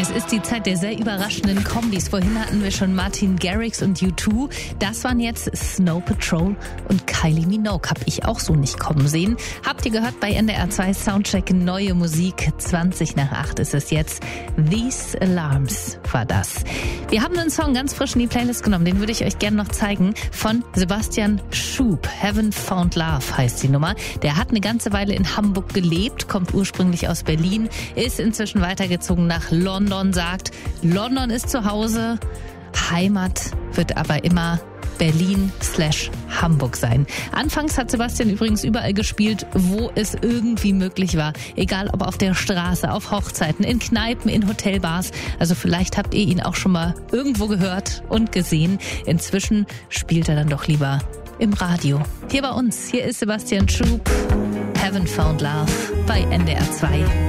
Es ist die Zeit der sehr überraschenden Kombis. Vorhin hatten wir schon Martin Garrix und U2. Das waren jetzt Snow Patrol und Kylie Minogue. Hab ich auch so nicht kommen sehen. Habt ihr gehört bei NDR 2 Soundcheck neue Musik. 20:08 ist es jetzt. These Alarms war das. Wir haben einen Song ganz frisch in die Playlist genommen. Den würde ich euch gerne noch zeigen. Von Sebastian Schub. Heaven Found Love heißt die Nummer. Der hat eine ganze Weile in Hamburg gelebt, kommt ursprünglich aus Berlin, ist inzwischen weitergezogen nach London, sagt, London ist zu Hause, Heimat wird aber immer Berlin/Hamburg sein. Anfangs hat Sebastian übrigens überall gespielt, wo es irgendwie möglich war. Egal ob auf der Straße, auf Hochzeiten, in Kneipen, in Hotelbars. Also vielleicht habt ihr ihn auch schon mal irgendwo gehört und gesehen. Inzwischen spielt er dann doch lieber im Radio. Hier bei uns, hier ist Sebastian Schub, Heaven Found Love bei NDR 2.